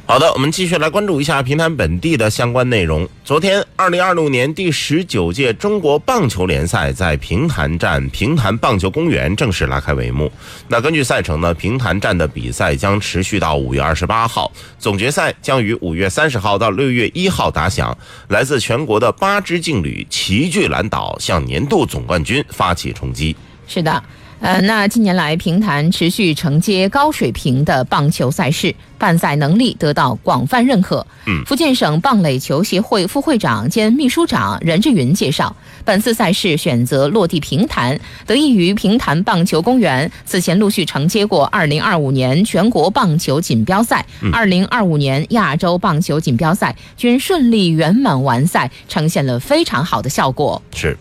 好的，我们继续来关注一下平潭本地的相关内容。昨天2026年第19届中国棒球联赛在平潭站平潭棒球公园正式拉开帷幕。那根据赛程呢，平潭站的比赛将持续到5月28号，总决赛将于5月30号到6月1号打响。来自全国的8支劲旅齐聚蓝岛，向年度总冠军发起冲击。 是的。那近年来平潭持续承接高水平的棒球赛事，办赛能力得到广泛认可。福建省棒垒球协会副会长兼秘书长任志云介绍，本次赛事选择落地平潭，得益于平潭棒球公园此前陆续承接过2025年全国棒球锦标赛、2025年亚洲棒球锦标赛，均顺利圆满完赛，呈现了非常好的效果。 是。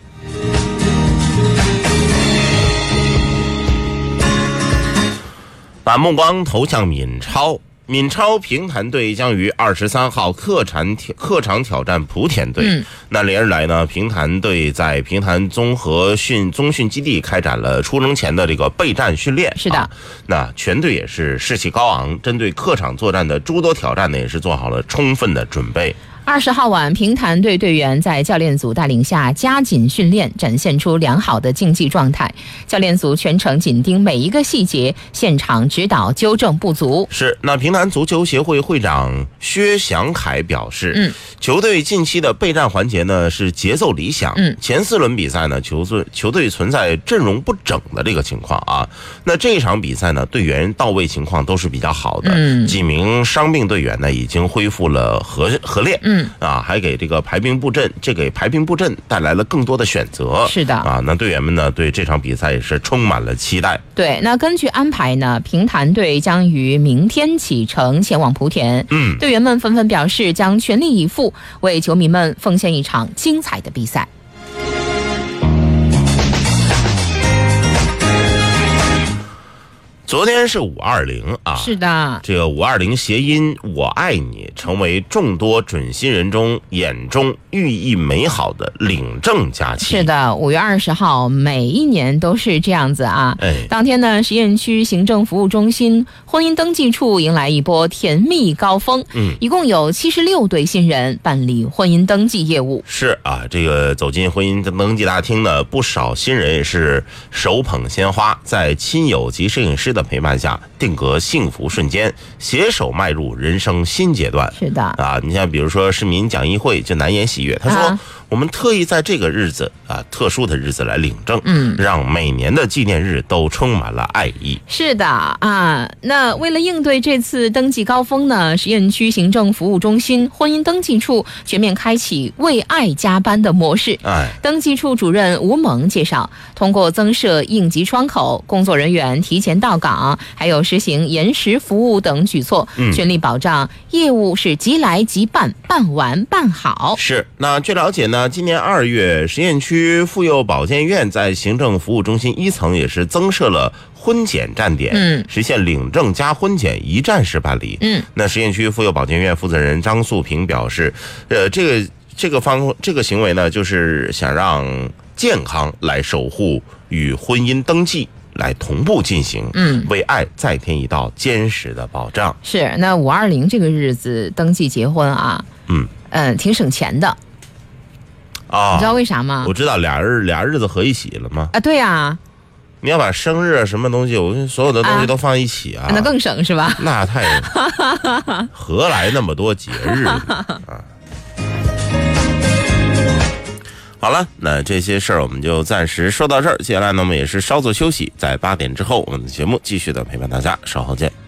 把目光投向闽超平潭队将于23号客场挑战莆田队。那连日来呢，平潭队在平潭综训基地开展了出征前的这个备战训练。 是的， 那全队也是士气高昂，针对客场作战的诸多挑战呢，也是做好了充分的准备。 20号晚，平潭队队员在教练组带领下加紧训练，展现出良好的竞技状态。教练组全程紧盯每一个细节，现场指导纠正不足。是， 那平潭足球协会会长薛祥凯表示，球队近期的备战环节呢是节奏理想。前4轮比赛呢，球队存在阵容不整的这个情况啊。那这一场比赛呢，队员到位情况都是比较好的。几名伤病队员呢已经恢复了合练。还给这个排兵布阵带来了更多的选择。 是的啊，那队员们呢对这场比赛也是充满了期待。 对，那根据安排呢，平潭队将于明天启程前往莆田。队员们纷纷表示将全力以赴，为球迷们奉献一场精彩的比赛。 昨天是520啊， 是的， 这个520谐音“我爱你”成为众多准新人眼中寓意美好的领证假期。 是的，5月20号每一年都是这样子啊。当天呢，实验区行政服务中心婚姻登记处迎来一波甜蜜高峰。一共有76对新人办理婚姻登记业务。 是啊，这个走进婚姻登记大厅呢，不少新人也是手捧鲜花，在亲友及摄影师的陪伴下定格幸福瞬间，携手迈入人生新阶段。 是的啊，你像比如说市民蒋一慧就难言喜悦，他说我们特意在这个日子特殊的日子来领证，让每年的纪念日都充满了爱意。 是的啊，那为了应对这次登记高峰呢，实验区行政服务中心婚姻登记处全面开启为爱加班的模式。登记处主任吴萌介绍，通过增设应急窗口、工作人员提前到岗，还有实行延时服务等举措，全力保障业务是即来即办，办完办好。 是，那据了解呢，今年2月，实验区妇幼保健院在行政服务中心1层也是增设了婚检站点，实现领证加婚检一站式办理。那实验区妇幼保健院负责人张素平表示，这个行为呢，就是想让健康来守护与婚姻登记来同步进行，为爱再添一道坚实的保障。 是，那520这个日子登记结婚啊，挺省钱的。你知道为啥吗？ 我知道，俩日子合一起了吗？ 对啊， 你要把生日什么东西，我所有的东西都放一起啊， 那更省是吧？ 那太何来那么多节日啊？好了，那这些事儿我们就暂时说到这儿。接下来呢，我们也是稍作休息，在8点之后，我们的节目继续的陪伴大家，稍后见。